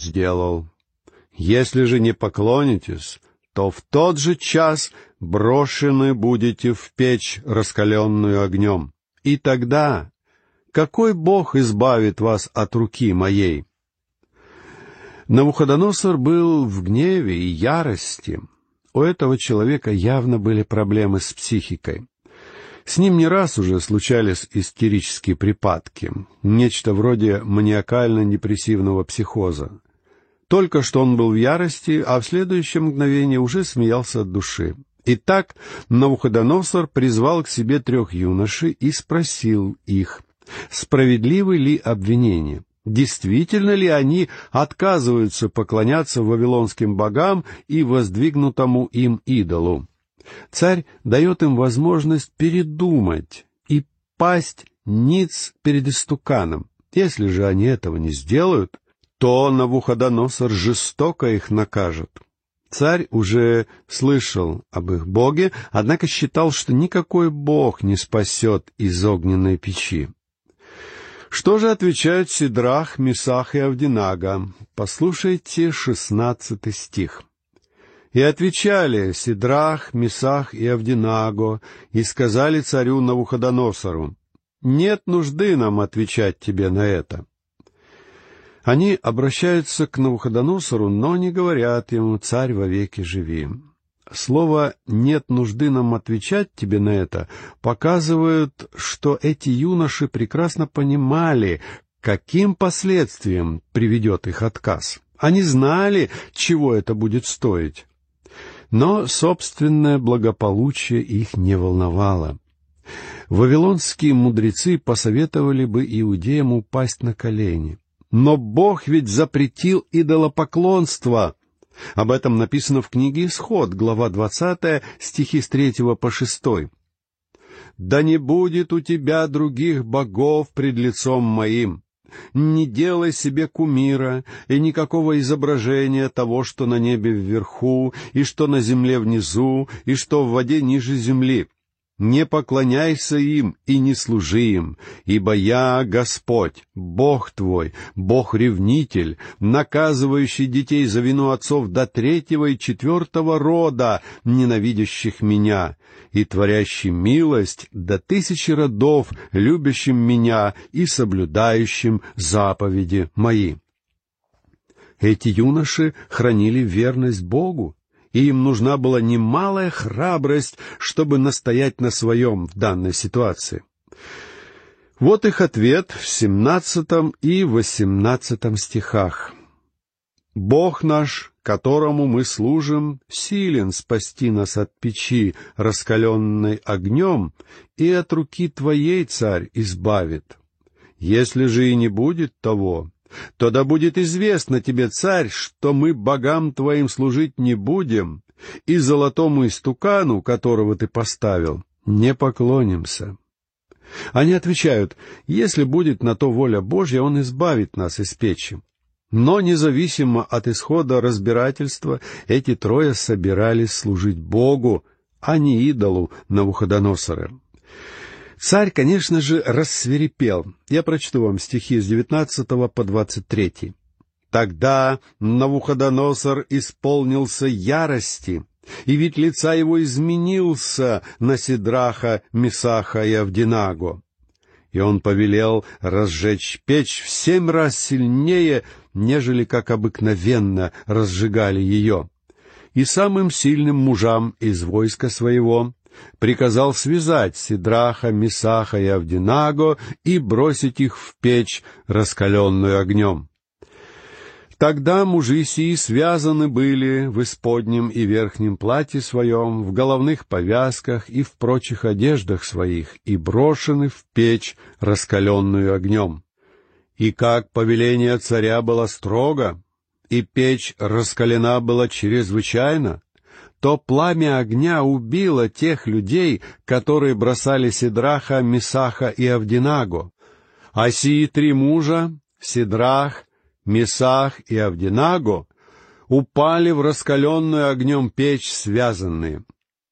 сделал. Если же не поклонитесь, то в тот же час брошены будете в печь, раскаленную огнем. И тогда какой Бог избавит вас от руки моей?» Навуходоносор был в гневе и ярости. У этого человека явно были проблемы с психикой. С ним не раз уже случались истерические припадки, нечто вроде маниакально-депрессивного психоза. Только что он был в ярости, а в следующее мгновение уже смеялся от души. Итак, Навуходоносор призвал к себе 3 юношей и спросил их, справедливы ли обвинения, действительно ли они отказываются поклоняться вавилонским богам и воздвигнутому им идолу. Царь дает им возможность передумать и пасть ниц перед истуканом. Если же они этого не сделают, то Навуходоносор жестоко их накажет. Царь уже слышал об их боге, однако считал, что никакой бог не спасет из огненной печи. Что же отвечают Сидрах, Месах и Авденаго? Послушайте 16 стих. «И отвечали Сидрах, Месах и Авденаго, и сказали царю Навуходоносору: нет нужды нам отвечать тебе на это». Они обращаются к Навуходоносору, но не говорят ему: «Царь, вовеки живи». Слово «нет нужды нам отвечать тебе на это» показывает, что эти юноши прекрасно понимали, каким последствиям приведет их отказ. Они знали, чего это будет стоить. Но собственное благополучие их не волновало. Вавилонские мудрецы посоветовали бы иудеям упасть на колени. Но Бог ведь запретил идолопоклонство. Об этом написано в книге «Исход», глава 20, стихи с 3 по 6. «Да не будет у тебя других богов пред лицом моим. Не делай себе кумира и никакого изображения того, что на небе вверху, и что на земле внизу, и что в воде ниже земли. Не поклоняйся им и не служи им, ибо я Господь, Бог твой, Бог-ревнитель, наказывающий детей за вину отцов до 3-го и 4-го рода, ненавидящих меня, и творящий милость до 1000 родов, любящим меня и соблюдающим заповеди мои». Эти юноши хранили верность Богу, и им нужна была немалая храбрость, чтобы настоять на своем в данной ситуации. Вот их ответ в 17 и 18 стихах. «Бог наш, которому мы служим, силен спасти нас от печи, раскаленной огнем, и от руки твоей, царь, избавит. Если же и не будет того, то да будет известно тебе, царь, что мы богам твоим служить не будем, и золотому истукану, которого ты поставил, не поклонимся». Они отвечают: если будет на то воля Божья, Он избавит нас из печи. Но независимо от исхода разбирательства, эти 3 собирались служить Богу, а не идолу Навуходоносора. Царь, конечно же, рассвирепел. Я прочту вам стихи с 19 по 23. «Тогда Навуходоносор исполнился ярости, и вид лица его изменился на Сидраха, Месаха и Авденаго. И он повелел разжечь печь в 7 раз сильнее, нежели как обыкновенно разжигали ее. И самым сильным мужам из войска своего приказал связать Сидраха, Месаха и Авденаго и бросить их в печь, раскаленную огнем. Тогда мужи сии связаны были в исподнем и верхнем платье своем, в головных повязках и в прочих одеждах своих, и брошены в печь, раскаленную огнем. И как повеление царя было строго, и печь раскалена была чрезвычайно, то пламя огня убило тех людей, которые бросали Сидраха, Месаха и Авденаго. А сии 3 мужа, Сидрах, Месах и Авденаго, упали в раскаленную огнем печь связанные.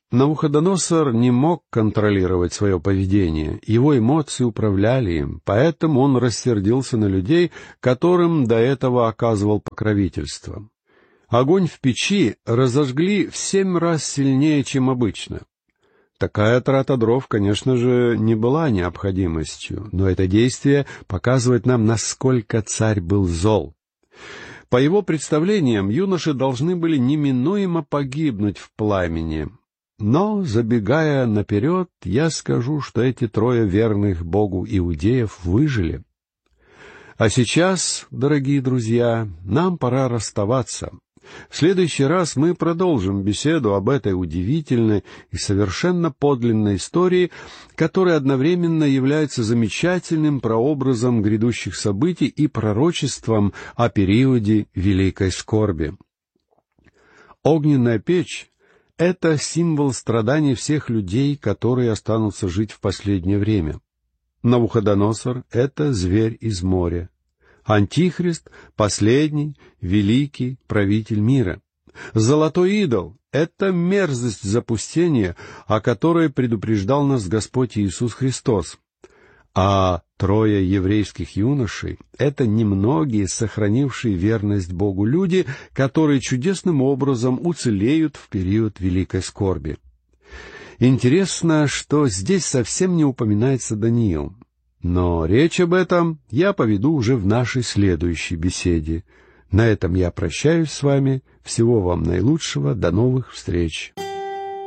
Навуходоносор не мог контролировать свое поведение, его эмоции управляли им, поэтому он рассердился на людей, которым до этого оказывал покровительство. Огонь в печи разожгли в 7 раз сильнее, чем обычно. Такая трата дров, конечно же, не была необходимостью, но это действие показывает нам, насколько царь был зол. По его представлениям, юноши должны были неминуемо погибнуть в пламени. Но, забегая наперед, я скажу, что эти 3 верных Богу иудеев выжили. А сейчас, дорогие друзья, нам пора расставаться. В следующий раз мы продолжим беседу об этой удивительной и совершенно подлинной истории, которая одновременно является замечательным прообразом грядущих событий и пророчеством о периоде великой скорби. Огненная печь — это символ страданий всех людей, которые останутся жить в последнее время. Навуходоносор — это зверь из моря. Антихрист — последний, великий правитель мира. Золотой идол — это мерзость запустения, о которой предупреждал нас Господь Иисус Христос. А 3 еврейских юношей — это немногие, сохранившие верность Богу люди, которые чудесным образом уцелеют в период великой скорби. Интересно, что здесь совсем не упоминается Даниил. Но речь об этом я поведу уже в нашей следующей беседе. На этом я прощаюсь с вами. Всего вам наилучшего. До новых встреч.